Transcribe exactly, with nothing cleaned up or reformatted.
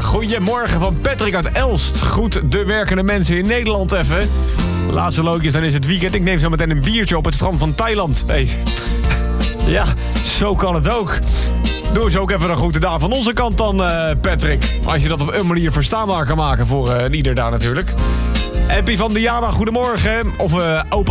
Goedemorgen van Patrick uit Elst. Goed de werkende mensen in Nederland even. Laatste loodjes, dan is het weekend. Ik neem zo meteen een biertje op het strand van Thailand. Hey. Ja, zo kan het ook. Doe eens ook even een goede dag van onze kant dan, uh, Patrick. Als je dat op een manier verstaanbaar kan maken voor uh, ieder daar natuurlijk. Happy van Diana, goedemorgen. Of uh, opa